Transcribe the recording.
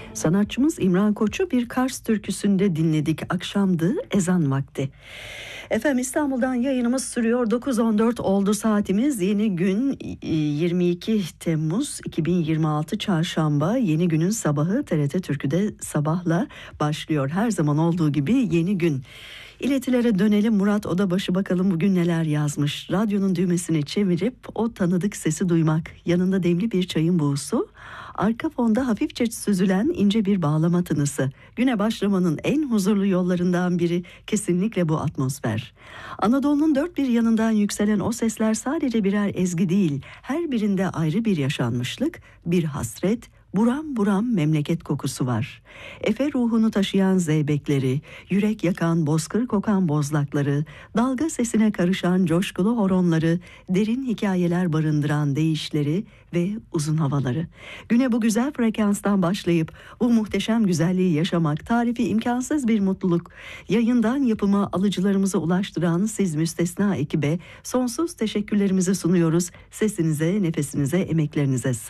Sanatçımız İmran Koç'u bir Kars türküsünde dinledik. Akşamdı, ezan vakti. Efendim, İstanbul'dan yayınımız sürüyor. 9.14 oldu saatimiz. Yeni gün 22 Temmuz 2026 Çarşamba. Yeni günün sabahı TRT Türkü'de sabahla başlıyor. Her zaman olduğu gibi yeni gün. İletilere dönelim. Murat Odabaşı bakalım bugün neler yazmış. Radyonun düğmesini çevirip o tanıdık sesi duymak. Yanında demli bir çayın buğusu. Arka fonda hafifçe süzülen ince bir bağlama tınısı. Güne başlamanın en huzurlu yollarından biri kesinlikle bu atmosfer. Anadolu'nun dört bir yanından yükselen o sesler sadece birer ezgi değil, her birinde ayrı bir yaşanmışlık, bir hasret, buram buram memleket kokusu var. Efe ruhunu taşıyan zeybekleri, yürek yakan bozkır kokan bozlakları, dalga sesine karışan coşkulu horonları, derin hikayeler barındıran deyişleri ve uzun havaları. Güne bu güzel frekanstan başlayıp bu muhteşem güzelliği yaşamak tarifi imkansız bir mutluluk. Yayından yapıma alıcılarımıza ulaştıran siz müstesna ekibe sonsuz teşekkürlerimizi sunuyoruz. Sesinize, nefesinize, emeklerinize